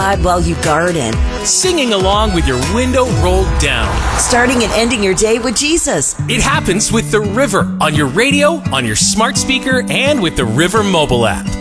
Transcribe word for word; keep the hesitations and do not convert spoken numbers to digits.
God while you garden. Singing along with your window rolled down. Starting and ending your day with Jesus. It happens with The River on your radio, on your smart speaker, and with the River mobile app.